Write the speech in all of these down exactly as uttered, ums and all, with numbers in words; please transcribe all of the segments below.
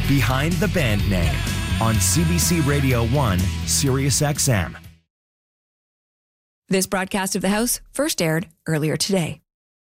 Behind the Band Name on C B C Radio one, Sirius X M. This broadcast of The House first aired earlier today.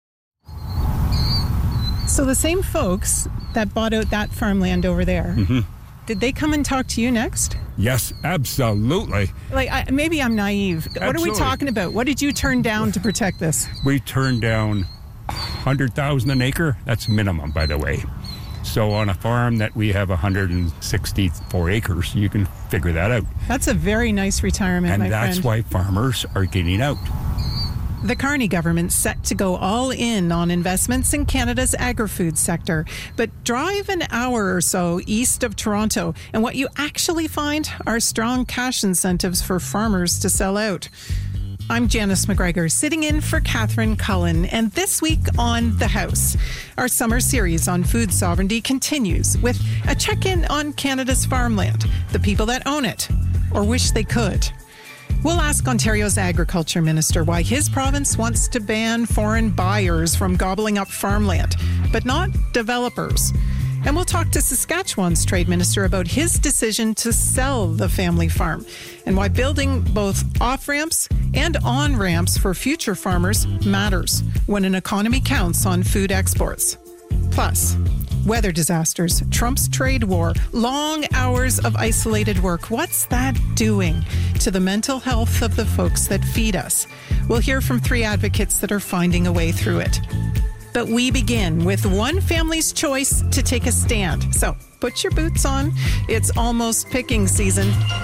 So the same folks that bought out that farmland over there, Mm-hmm. did they come and talk to you next? Yes, absolutely. Like, I, maybe I'm naive. What are we Absolutely. talking about? What did you turn down to protect this? We turned down one hundred thousand an acre. That's minimum, by the way. So on a farm that we have one hundred sixty-four acres, you can figure that out. That's a very nice retirement, And my that's friend. why farmers are getting out. The Carney government's set to go all in on investments in Canada's agri-food sector. But drive an hour or so east of Toronto, and what you actually find are strong cash incentives for farmers to sell out. I'm Janice McGregor, sitting in for Catherine Cullen, and this week on The House, our summer series on food sovereignty continues with a check-in on Canada's farmland, the people that own it, or wish they could. We'll ask Ontario's Agriculture Minister why his province wants to ban foreign buyers from gobbling up farmland, but not developers. And we'll talk to Saskatchewan's Trade Minister about his decision to sell the family farm and why building both off-ramps and on-ramps for future farmers matters when an economy counts on food exports. Plus, weather disasters, Trump's trade war, long hours of isolated work. What's that doing to the mental health of the folks that feed us? We'll hear from three advocates that are finding a way through it. But we begin with one family's choice to take a stand. So put your boots on. It's almost picking season.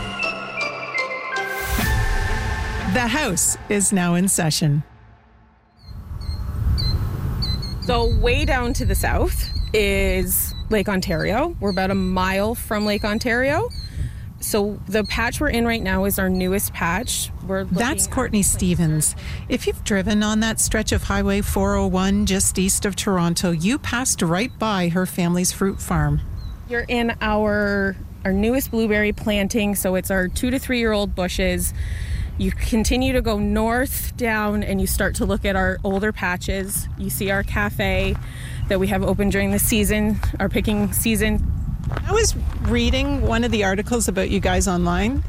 The House is now in session. So way down to the south is Lake Ontario. We're about a mile from Lake Ontario. So the patch we're in right now is our newest patch. We're That's Courtney Stevens. If you've driven on that stretch of Highway four oh one just east of Toronto, you passed right by her family's fruit farm. You're in our our newest blueberry planting, so it's our two to three year old bushes. You continue to go north down and you start to look at our older patches. You see our cafe that we have open during the season, our picking season. I was reading one of the articles about you guys online.